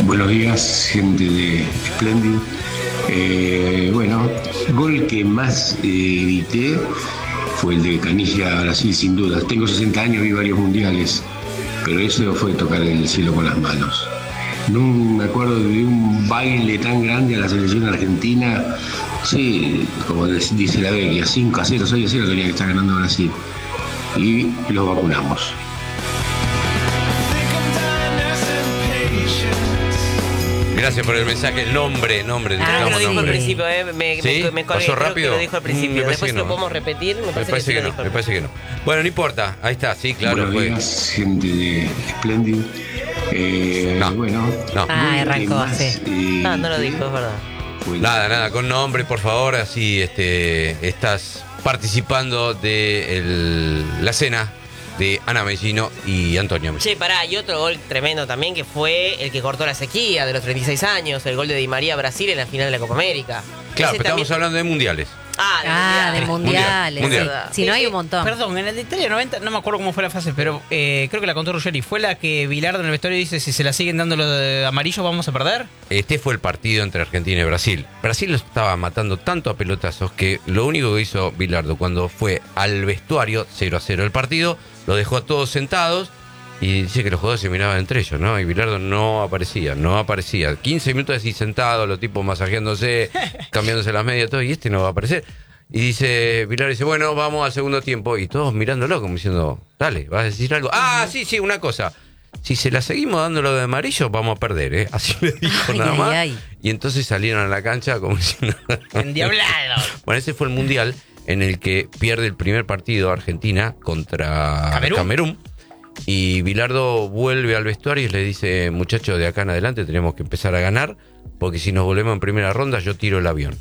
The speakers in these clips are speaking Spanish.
Buenos días, gente de Splendid. Bueno, gol que más grité fue el de Canilla Brasil, sin duda. Tengo 60 años, vi varios mundiales, pero eso fue tocar el cielo con las manos. No me acuerdo de un baile tan grande a la selección argentina. Sí, como dice la Vecchia, 5-0, 6-0 tenía que estar ganando Brasil. Y los vacunamos. Gracias por el mensaje. El nombre. Creo que lo dijo al principio, me ¿Pasó rápido? Creo que lo dijo al principio. Después lo podemos repetir. Me parece que no. Bueno, no importa. Ahí está, sí, claro. Buenos días, gente de Splendid. No. Arrancó así. No lo dijo, es verdad. Nada, con nombre, por favor. Así estás participando de la cena de Ana Mellino y Antonio Mellino. Che, pará, y otro gol tremendo también, que fue el que cortó la sequía de los 36 años, el gol de Di María a Brasil en la final de la Copa América. Claro, Ese pero estamos hablando de mundiales. De mundiales. Mundial. Si no, hay un montón. Perdón, en el de Italia 90, no me acuerdo cómo fue la fase, pero creo que la contó Ruggeri. ¿Fue la que Bilardo en el vestuario dice, si se la siguen dando lo de amarillo vamos a perder? Este fue el partido entre Argentina y Brasil. Brasil lo estaba matando tanto a pelotazos que lo único que hizo Bilardo cuando fue al vestuario, 0-0 el partido, lo dejó a todos sentados y dice que los jugadores se miraban entre ellos, ¿no? Y Bilardo no aparecía. 15 minutos así sentado, los tipos masajeándose, cambiándose las medias, todo, y este no va a aparecer. Y Bilardo dice, bueno, vamos al segundo tiempo. Y todos mirándolo como diciendo, dale, ¿vas a decir algo? Sí, una cosa. Si se la seguimos dando lo de amarillo, vamos a perder, ¿eh? Así le dijo nada más. Y entonces salieron a la cancha como diciendo... ¡Endiablado! Bueno, ese fue el mundial en el que pierde el primer partido Argentina contra Camerún. Y Bilardo vuelve al vestuario y le dice, muchachos, de acá en adelante tenemos que empezar a ganar, porque si nos volvemos en primera ronda, yo tiro el avión.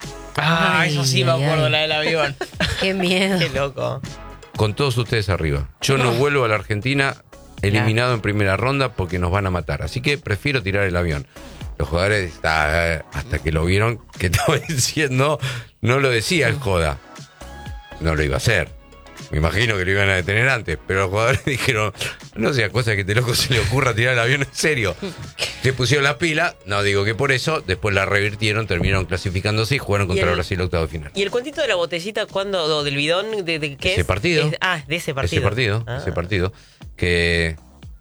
Eso sí me acuerdo, la del avión. Qué miedo. Qué loco. Con todos ustedes arriba. Yo no vuelvo a la Argentina eliminado en primera ronda porque nos van a matar. Así que prefiero tirar el avión. Los jugadores, hasta que lo vieron, que estaba diciendo, no lo decía el joda. No lo iba a hacer. Me imagino que lo iban a detener antes, pero los jugadores dijeron, no sea cosa que este loco se le ocurra tirar el avión en serio. Se pusieron las pilas, no digo que por eso, después la revirtieron, terminaron clasificándose y jugaron contra Brasil octavo final. ¿Y el cuentito de la botellita cuándo, del bidón, de qué ese partido? De ese partido. Ese partido, que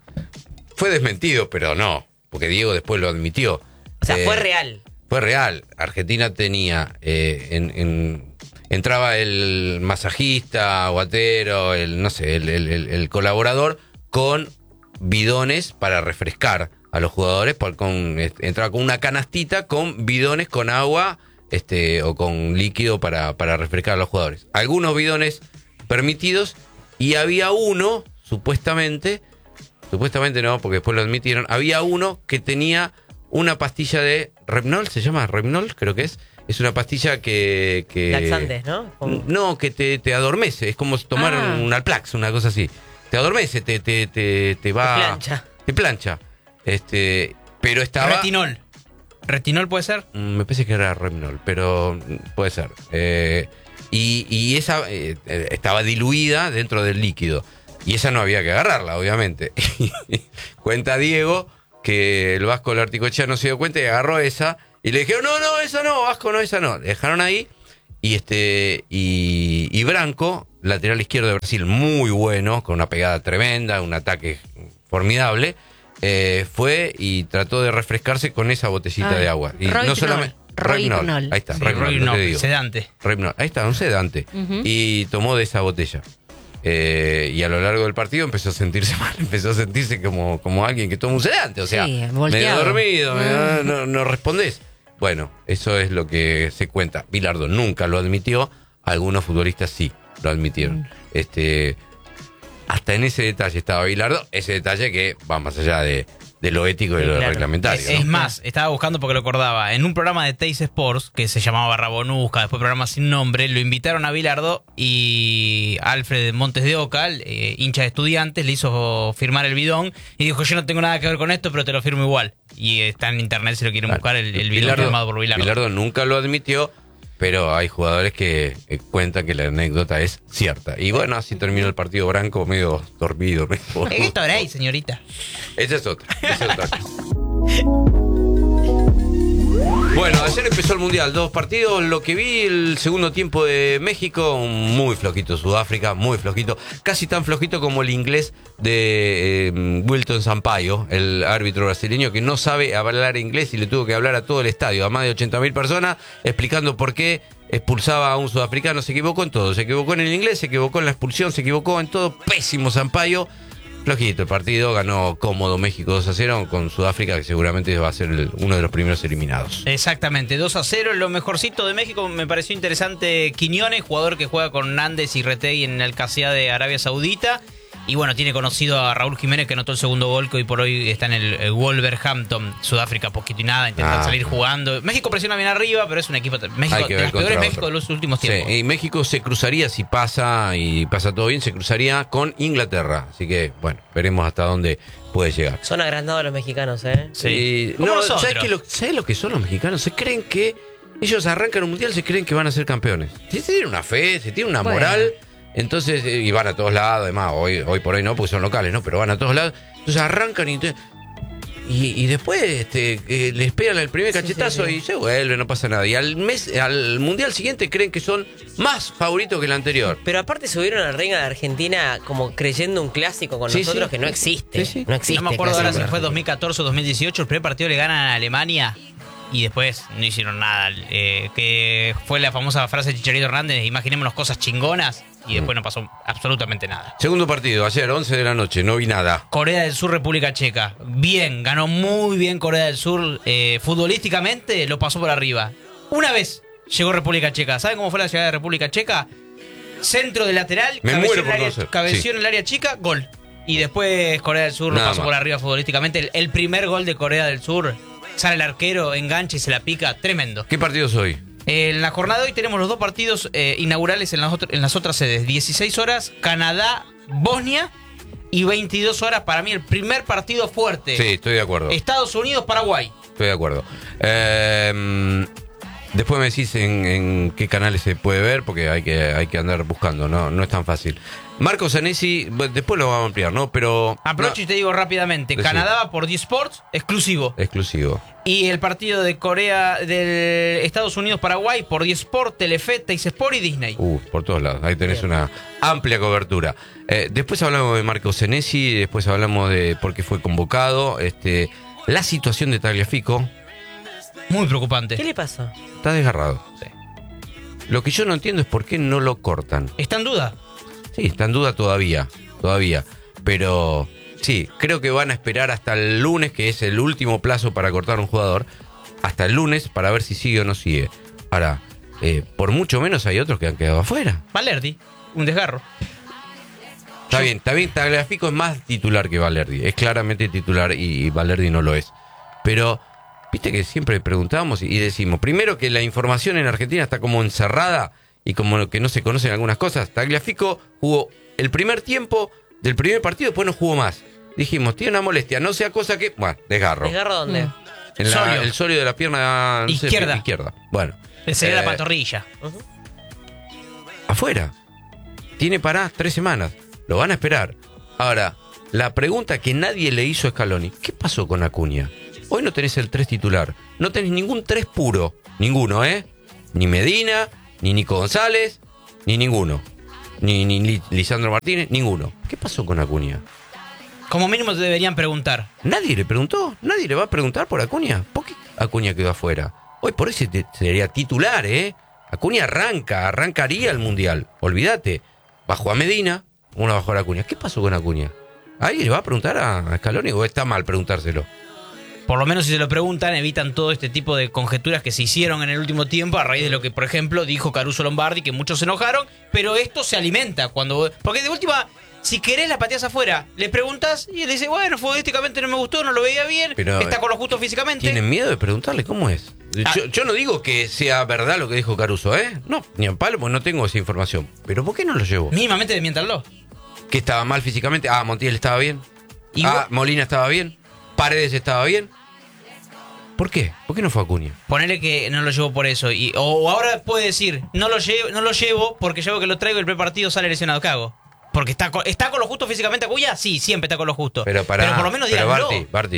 fue desmentido, pero no, porque Diego después lo admitió. O sea, fue real. Fue real. Argentina tenía entraba el masajista, guatero, el colaborador con bidones para refrescar a los jugadores. Entraba con una canastita con bidones con agua o con líquido para refrescar a los jugadores. Algunos bidones permitidos y había uno, supuestamente no, porque después lo admitieron, había uno que tenía una pastilla de Repnol, ¿se llama Repnol? Creo que es. Es una pastilla que laxantes, ¿no? No, que te adormece. Es como tomar un Alplax, una cosa así. Te adormece, te va... Te plancha. Pero estaba... Retinol. ¿Retinol puede ser? Me parece que era Repnol, pero puede ser. Y esa estaba diluida dentro del líquido. Y esa no había que agarrarla, obviamente. Cuenta Diego que el Vasco Larticochea no se dio cuenta y agarró esa... Y le dijeron, no, esa no, Vasco, no, esa no. Le dejaron ahí. Y Branco, lateral izquierdo de Brasil, muy bueno, con una pegada tremenda, un ataque formidable, fue y trató de refrescarse con esa botellita de agua. Y no solamente... Rohypnol. Ahí está, Rohypnol, sedante. Rohypnol, ahí está, un sedante. Y tomó de esa botella. Y a lo largo del partido empezó a sentirse mal, empezó a sentirse como alguien que toma un sedante, o sea, medio dormido, no respondés. Bueno, eso es lo que se cuenta. Bilardo nunca lo admitió, algunos futbolistas sí lo admitieron. Hasta en ese detalle estaba Bilardo, ese detalle que va más allá de lo ético y lo reglamentario. Es más, estaba buscando porque lo acordaba. En un programa de Teis Sports, que se llamaba Rabonusca, después programa sin nombre, lo invitaron a Bilardo y Alfred Montes de Oca, hincha de Estudiantes, le hizo firmar el bidón y dijo, yo no tengo nada que ver con esto, pero te lo firmo igual. Y está en internet si lo quieren buscar, el bidón firmado por Bilardo. Bilardo nunca lo admitió, pero hay jugadores que cuentan que la anécdota es cierta. Y bueno, así terminó el partido. Branco medio dormido. Gatorade, señorita. Esa es otra. ayer empezó el Mundial, 2 partidos. Lo que vi el segundo tiempo de México, muy flojito Sudáfrica, muy flojito. Casi tan flojito como el inglés de Wilton Sampaio, el árbitro brasileño que no sabe hablar inglés y le tuvo que hablar a todo el estadio, a más de 80.000 personas, explicando por qué expulsaba a un sudafricano. Se equivocó en todo, se equivocó en el inglés, se equivocó en la expulsión, se equivocó en todo. Pésimo Sampaio. Flojito el partido, ganó cómodo México 2-0 con Sudáfrica, que seguramente va a ser uno de los primeros eliminados. Exactamente, 2-0. Lo mejorcito de México me pareció interesante Quiñones, jugador que juega con Nández y Retegui en el Al-Qassia de Arabia Saudita. Y bueno, tiene conocido a Raúl Jiménez, que anotó el segundo gol, que hoy por hoy está en el Wolverhampton. Sudáfrica poquito y nada, intentan salir jugando. México presiona bien arriba, pero es un equipo... México, de los peores México de los últimos tiempos. Sí, y México se cruzaría, si pasa y pasa todo bien, se cruzaría con Inglaterra. Así que, bueno, veremos hasta dónde puede llegar. Son agrandados los mexicanos, ¿eh? Sí. Como nosotros. ¿Sabes lo que son los mexicanos? Se creen que ellos arrancan un mundial, se creen que van a ser campeones. Se tienen una fe, se tienen una moral... Entonces, y van a todos lados, además, hoy por hoy no, porque son locales, ¿no? Pero van a todos lados. Entonces arrancan y después les pegan el primer cachetazo y se vuelve, no pasa nada. Y al mundial siguiente creen que son más favoritos que el anterior. Pero aparte subieron al ring a la Argentina como creyendo un clásico con nosotros que no existe. Sí. No existe. No me acuerdo ahora si clásico. fue 2014 o 2018, el primer partido le ganan a Alemania y después no hicieron nada. Que fue la famosa frase de Chicharito Hernández, imaginémonos cosas chingonas, y después no pasó absolutamente nada. Segundo partido, ayer, 11 de la noche, no vi nada. Corea del Sur, República Checa. Bien, ganó muy bien Corea del Sur. Futbolísticamente lo pasó por arriba. Una vez llegó República Checa. ¿Saben cómo fue la llegada de República Checa? Centro de lateral, cabeció en el área chica, gol. Y después Corea del Sur lo pasó por arriba futbolísticamente. El primer gol de Corea del Sur, sale el arquero, engancha y se la pica. Tremendo. ¿Qué partidos hoy? En la jornada de hoy tenemos los 2 partidos inaugurales en las otras sedes. 16 horas, Canadá, Bosnia. Y 22 horas, para mí, el primer partido fuerte. Sí, estoy de acuerdo. Estados Unidos, Paraguay. Estoy de acuerdo. Después me decís en qué canales se puede ver, porque hay que andar buscando, no es tan fácil. Marco Zanesi, después lo vamos a ampliar, ¿no? Pero aprovecho y te digo rápidamente, Canadá va por D-Sports, exclusivo. Y el partido de Corea, del Estados Unidos, Paraguay, por D-Sport, Telefe, Teis Sport y Disney. Por todos lados, ahí tenés una amplia cobertura. Después hablamos de Marco Zanesi, después hablamos de por qué fue convocado, la situación de Tagliafico. Muy preocupante. ¿Qué le pasó? Está desgarrado. Sí. Lo que yo no entiendo es por qué no lo cortan. ¿Está en duda? Sí, está en duda todavía. Pero sí, creo que van a esperar hasta el lunes, que es el último plazo para cortar a un jugador. Hasta el lunes para ver si sigue o no sigue. Ahora, por mucho menos hay otros que han quedado afuera. Valerdi, un desgarro. Está bien. Tagliafico es más titular que Valerdi. Es claramente titular y Valerdi no lo es. Pero viste que siempre preguntamos y decimos, primero que la información en Argentina está como encerrada y como que no se conocen algunas cosas. Tagliafico jugó el primer tiempo del primer partido, después no jugó más. Dijimos, tiene una molestia, no sea cosa que... Bueno, desgarro. ¿Desgarro dónde? El sóleo de la pierna izquierda. Bueno. Sería la pantorrilla. Afuera. Tiene para 3 semanas. Lo van a esperar. Ahora, la pregunta que nadie le hizo a Scaloni, ¿qué pasó con Acuña? Hoy no tenés el 3 titular. No tenés ningún 3 puro. Ninguno, Ni Medina, ni Nico González, ni ninguno. Ni Lisandro Martínez, ninguno. ¿Qué pasó con Acuña? Como mínimo te deberían preguntar. Nadie le preguntó. Nadie le va a preguntar por Acuña. ¿Por qué Acuña quedó afuera? Hoy por eso sería titular, Acuña arrancaría el Mundial. Olvídate. Bajó a Medina, uno bajó a Acuña. ¿Qué pasó con Acuña? ¿Alguien le va a preguntar a Scaloni o está mal preguntárselo? Por lo menos si se lo preguntan, evitan todo este tipo de conjeturas que se hicieron en el último tiempo a raíz de lo que, por ejemplo, dijo Caruso Lombardi, que muchos se enojaron, pero esto se alimenta cuando... Porque de última, si querés la pateás afuera, le preguntas y él dice, bueno, futbolísticamente no me gustó, no lo veía bien, pero está con lo justo físicamente. ¿Tienen miedo de preguntarle cómo es? Yo no digo que sea verdad lo que dijo Caruso, No, ni a palo, porque no tengo esa información. ¿Pero por qué no lo llevó? Mínimamente desmiéntanlo. ¿Que estaba mal físicamente? Montiel estaba bien. Igual... Molina estaba bien. Paredes estaba bien. ¿Por qué? ¿Por qué no fue Acuña? Ponele que no lo llevo por eso. O ahora puede decir, no lo llevo porque llevo que lo traigo y el prepartido sale lesionado. ¿Qué hago? Porque está con lo justo físicamente Acuña. Sí, siempre está con lo justo. Pero por lo menos díganlo. Barty,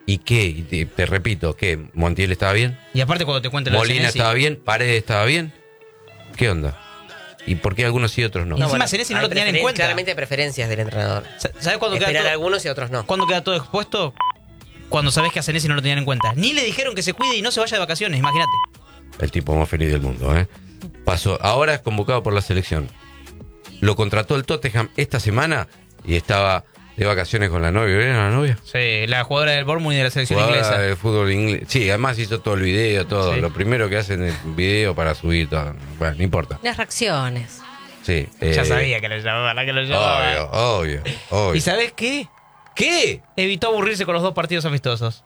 ¿Y qué? Y te repito, ¿qué? ¿Montiel estaba bien? Y aparte cuando te cuenten lo de ¿Molina Senesi. estaba bien? ¿Paredes estaba bien? ¿Qué onda? ¿Y por qué algunos sí y otros no? Y encima Senesi no hay lo tenían en cuenta. Claramente preferencias del entrenador. ¿Sabes cuándo queda Esperar todo, a algunos y a otros no. cuándo queda todo expuesto? Cuando sabes que a Senesi no lo tenían en cuenta. Ni le dijeron que se cuide y no se vaya de vacaciones, imagínate. El tipo más feliz del mundo, ¿eh? Pasó, ahora es convocado por la selección. Lo contrató el Tottenham esta semana y estaba de vacaciones con la novia. ¿Vieron a la novia? Sí, la jugadora del Bournemouth y de la selección Jugadora inglesa. de fútbol inglés. Sí, además hizo todo el video, todo. Sí. Lo primero que hacen es el video para subir todo. Bueno, no importa. Las reacciones. Sí. Ya sabía que lo llamaba, que lo llamaba. Obvio. ¿Y sabes qué? ¿Qué? Evitó aburrirse con los 2 partidos amistosos.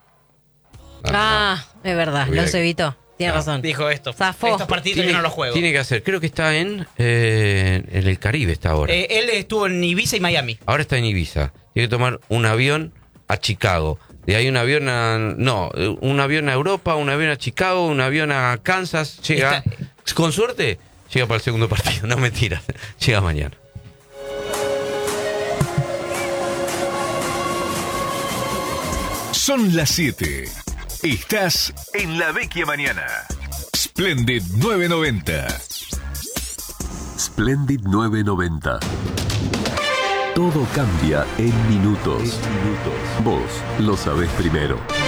Es verdad, Muy bien. los evitó. Tiene razón. Dijo esto. Zafó. Estos partidos yo no los juego. Tiene que hacer, creo que está en el Caribe está ahora. Él estuvo en Ibiza y Miami. Ahora está en Ibiza. Tiene que tomar un avión a Chicago. De ahí un avión un avión a Europa, un avión a Chicago, un avión a Kansas. Llega, con suerte, llega para el segundo partido. No, mentira. Llega mañana. Son las 7. Estás en La Vecchia Mañana. Splendid 990. Splendid 990. Todo cambia en minutos. Vos lo sabés primero.